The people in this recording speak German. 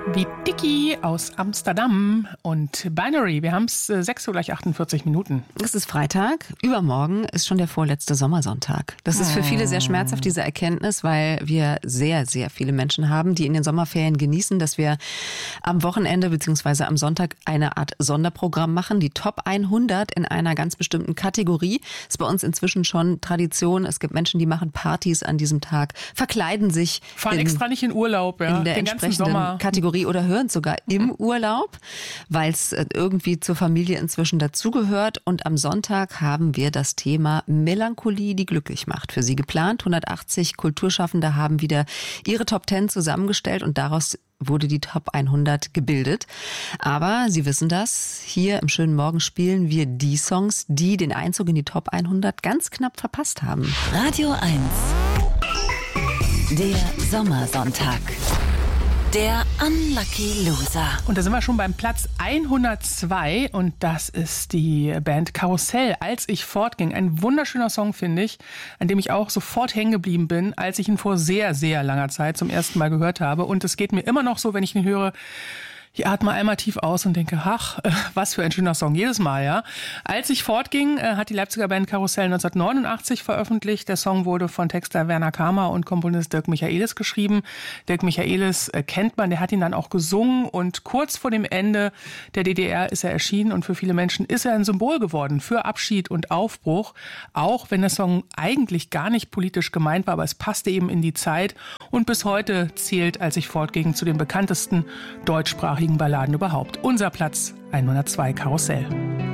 Wie Dicky aus Amsterdam und Binary. Wir haben es 6:48 Uhr. Es ist Freitag. Übermorgen ist schon der vorletzte Sommersonntag. Das ist für viele sehr schmerzhaft, diese Erkenntnis, weil wir sehr, sehr viele Menschen haben, die in den Sommerferien genießen, dass wir am Wochenende bzw. am Sonntag eine Art Sonderprogramm machen. Die Top 100 in einer ganz bestimmten Kategorie. Ist bei uns inzwischen schon Tradition. Es gibt Menschen, die machen Partys an diesem Tag, verkleiden sich. Fahren extra nicht in Urlaub, ja, in der den ganzen entsprechenden Sommer. Kategorie oder hören sogar im Urlaub, weil es irgendwie zur Familie inzwischen dazugehört. Und am Sonntag haben wir das Thema Melancholie, die glücklich macht, für Sie geplant. 180 Kulturschaffende haben wieder ihre Top 10 zusammengestellt und daraus wurde die Top 100 gebildet. Aber Sie wissen das, hier im schönen Morgen spielen wir die Songs, die den Einzug in die Top 100 ganz knapp verpasst haben. Radio 1, der Sommersonntag. Der Unlucky Loser. Und da sind wir schon beim Platz 102 und das ist die Band Karussell, Als ich fortging. Ein wunderschöner Song, finde ich, an dem ich auch sofort hängen geblieben bin, als ich ihn vor sehr, sehr langer Zeit zum ersten Mal gehört habe. Und es geht mir immer noch so, wenn ich ihn höre, ich atme einmal tief aus und denke, ach, was für ein schöner Song, jedes Mal, ja. Als ich fortging, hat die Leipziger Band Karussell 1989 veröffentlicht. Der Song wurde von Texter Werner Kamer und Komponist Dirk Michaelis geschrieben. Dirk Michaelis kennt man, der hat ihn dann auch gesungen und kurz vor dem Ende der DDR ist er erschienen und für viele Menschen ist er ein Symbol geworden für Abschied und Aufbruch, auch wenn der Song eigentlich gar nicht politisch gemeint war, aber es passte eben in die Zeit und bis heute zählt Als ich fortging zu den bekanntesten deutschsprachigen Balladen überhaupt. Unser Platz 102 Karussell.